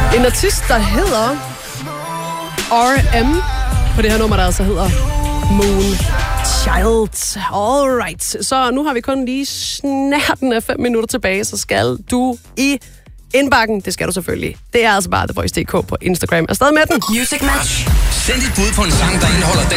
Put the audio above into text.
En artist, der hedder R.M. på det her nummer, der altså hedder Moon Child. Alright, så nu har vi kun lige snærten af 5 minutter tilbage, så skal du i indbakken. Det skal du selvfølgelig. Det er altså bare The Voice.dk på Instagram. Er stadig med den? Music Match. Send dit bud på en sang, der indeholder den